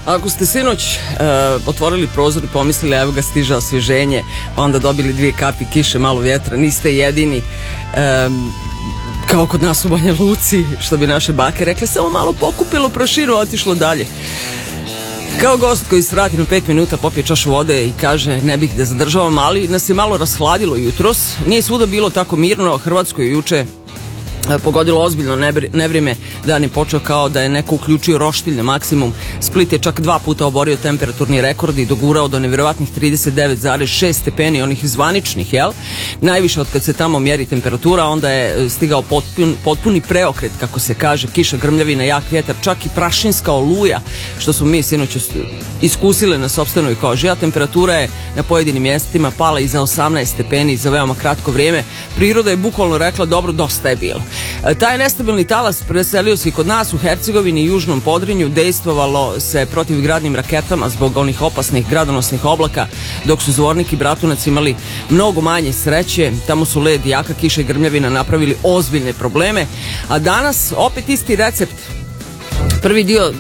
Ako ste sinoć otvorili prozor i pomislili evo ga stiže osvježenje, pa onda dobili 2 kapi kiše, malo vjetra, niste jedini. Kao kod nas u Banja Luci, što bi naše bake rekle, samo malo pokupilo prašinu, otišlo dalje. Kao gost koji se vrati na 5 minuta, popije čašu vode i kaže ne bih da zadržavam, ali nas je malo rashladilo jutros. Nije svuda bilo tako mirno, Hrvatskoj je juče pogodilo ozbiljno nevrijeme, dan je počeo kao da je neko uključio roštilj na maksimum. Split je čak 2 puta oborio temperaturni rekord i dogurao do nevjerovatnih 39,6 stepeni, onih zvaničnih, jel? Najviše od kad se tamo mjeri temperatura, onda je stigao potpuni preokret, kako se kaže, kiša, grmljavina, jak vjetar, čak i prašinska oluja, što smo mi sinoć iskusile na sopstvenoj koži, a temperatura je na pojedinim mjestima pala i za 18 stepeni za veoma kratko vrijeme. Priroda je bukvalno rekla dobro, dosta je bilo. Taj nestabilni talas preselio se i kod nas u Hercegovini i Južnom Podrinju, dejstvovalo se protivgradnim raketama zbog onih opasnih gradonosnih oblaka, dok su Zvornik i Bratunac imali mnogo manje sreće. Tamo su led, jaka kiša i grmljavina napravili ozbiljne probleme, a danas opet isti recept. Prvi dio